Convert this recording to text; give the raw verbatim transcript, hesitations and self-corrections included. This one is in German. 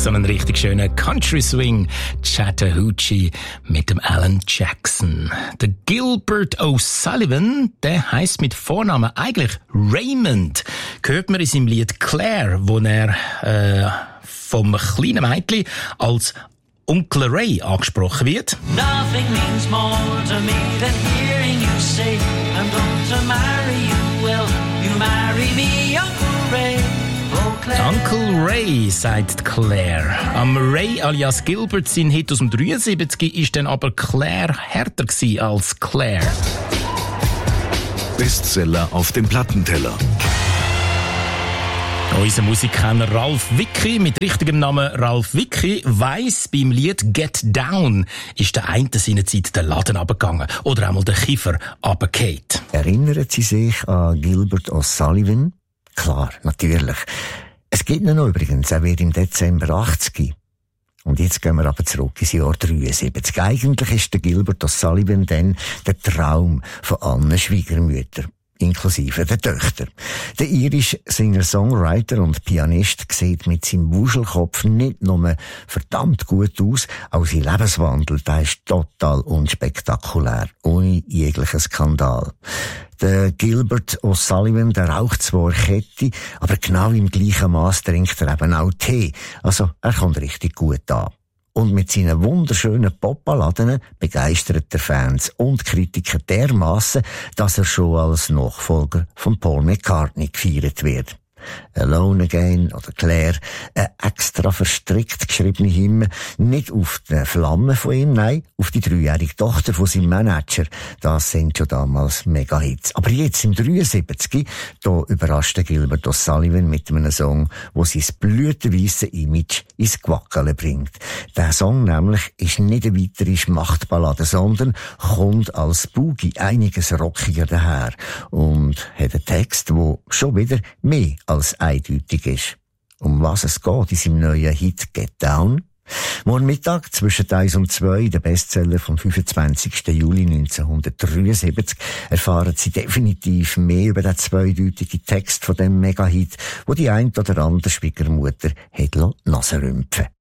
so einen richtig schönen Country Swing. Chattahoochee mit dem Alan Jackson. Der Gilbert O'Sullivan, der heisst mit Vornamen eigentlich Raymond. Hört man in seinem Lied Claire, wo er äh, vom kleinen Mädchen als Onkel Ray angesprochen wird. Nothing means more to me than hearing you say I'm going to marry you. Well, you marry me, Uncle Ray. Oh, Claire. Uncle Ray, sagt Claire. Am Ray alias Gilbert, sein Hit aus dem dreiundsiebzig, ist dann aber Claire härter gewesen als Claire. Bestseller auf dem Plattenteller. Unser Musikkenner Ralf Wicki, mit richtigem Namen Ralf Wicki, weiss, beim Lied Get Down ist der eine seinerzeit der Laden runtergegangen oder einmal der Kiefer runtergefallen. Erinnern Sie sich an Gilbert O'Sullivan? Klar, natürlich. Es gibt ihn noch übrigens, er wird im Dezember achtzig. Und jetzt gehen wir aber zurück ins Jahr dreiundsiebzig. Eigentlich ist der Gilbert O'Sullivan dann der Traum von allen Schwiegermüttern, inklusive der Töchter. Der irische Singer-Songwriter und Pianist sieht mit seinem Wuschelkopf nicht nur verdammt gut aus, auch sein Lebenswandel, der ist total unspektakulär, ohne jeglichen Skandal. Der Gilbert O'Sullivan, der raucht zwar Kette, aber genau im gleichen Maß trinkt er eben auch Tee. Also, er kommt richtig gut an. Und mit seinen wunderschönen Popballaden begeistert der Fans und Kritiker dermassen, dass er schon als Nachfolger von Paul McCartney gefeiert wird. Alone Again oder Claire, eine extra verstrickt geschriebene Hymne, nicht auf die Flamme von ihm, nein, auf die dreijährige Tochter von seinem Manager. Das sind schon damals Mega-Hits. Aber jetzt im dreiundsiebzig, da überrascht Gilbert O'Sullivan mit einem Song, wo sein blütenweisse Image ins Quackeln bringt. Der Song nämlich ist nicht eine weitere Schmachtballade, sondern kommt als Boogie einiges rockiger daher und hat einen Text, der schon wieder mehr als eindeutig ist. Um was es geht in seinem neuen Hit Get Down? Morgen Mittag zwischen eins und zwei, der Bestseller vom fünfundzwanzigsten Juli neunzehnhundertdreiundsiebzig, erfahren Sie definitiv mehr über den zweideutigen Text von dem Mega-Hit, wo die ein oder andere Schwiegermutter hat Nase rümpfen.